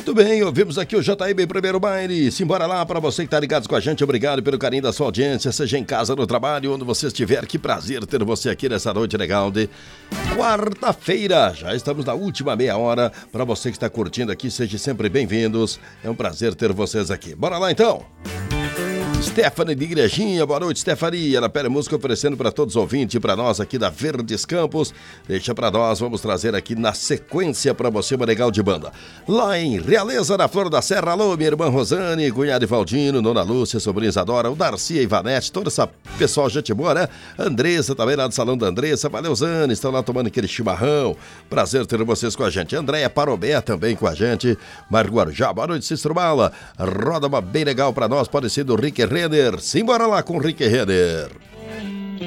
Muito bem, ouvimos aqui o JB Primeiro Baile. Simbora lá para você que está ligado com a gente. Obrigado pelo carinho da sua audiência, seja em casa, no trabalho, onde você estiver. Que prazer ter você aqui nessa noite legal de quarta-feira. Já estamos na última meia hora. Para você que está curtindo aqui, sejam sempre bem-vindos. É um prazer ter vocês aqui. Bora lá então. Stephanie de Igrejinha, boa noite, Stephanie. Ela pede música oferecendo para todos os ouvintes e para nós aqui da Verdes Campos. Deixa para nós, vamos trazer aqui na sequência para você uma legal de banda. Lá em Realeza, na Flor da Serra, alô, minha irmã Rosane, cunhado Valdino, Dona Lúcia, sobrinha Isadora, o Darcy e a Ivanete, toda essa pessoal gente boa, né? Andressa também lá do Salão da Andressa, valeu, Zane, estão lá tomando aquele chimarrão. Prazer ter vocês com a gente. Andréia Parobé também com a gente. Mário Guarujá, boa noite, Cícero Mala. Roda uma bem legal para nós, pode ser do Rick Renner. Simbora lá com o Rick Renner.